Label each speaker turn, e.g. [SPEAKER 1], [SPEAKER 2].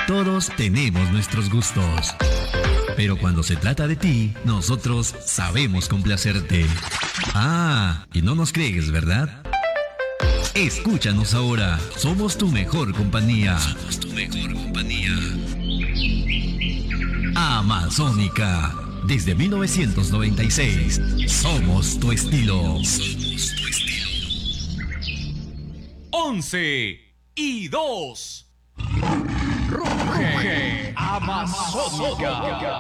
[SPEAKER 1] Todos tenemos nuestros gustos. Pero cuando se trata de ti, nosotros sabemos complacerte. Ah, y no nos crees, ¿verdad? Escúchanos ahora. Somos tu mejor compañía. Somos tu mejor compañía. Amazónica. Desde 1996. Somos tu estilo. Somos tu estilo.
[SPEAKER 2] 11-2. Ruge Amazónica.